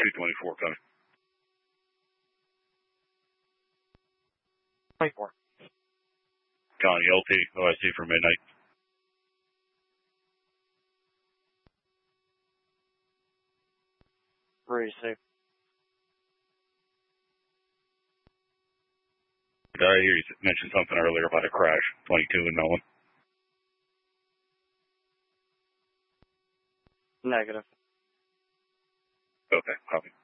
224 coming. 24. Connie, LT, OIC for midnight. Receive. Did I hear you mention something earlier about a crash? 22 and Nolan. Negative. Okay, copy.